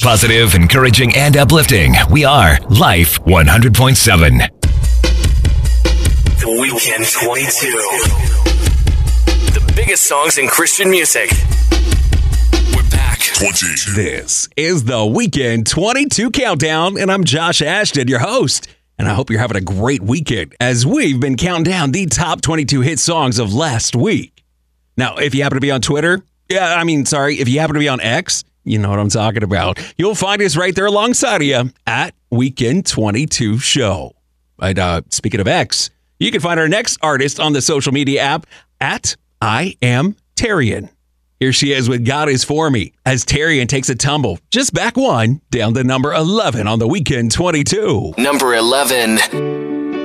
Positive, encouraging, and uplifting. We are Life 100.7. The Weekend 22. The biggest songs in Christian music. We're back. 20. This is the Weekend 22 Countdown, and I'm Josh Ashton, your host. And I hope you're having a great weekend as we've been counting down the top 22 hit songs of last week. Now, if you happen to be on Twitter, if you happen to be on X, you know what I'm talking about. You'll find us right there alongside of you at Weekend 22 Show. But speaking of X, you can find our next artist on the social media app at I Am Tarian. Here she is with God Is For Me as Tarian takes a tumble just back one down to number 11 on the Weekend 22. Number 11.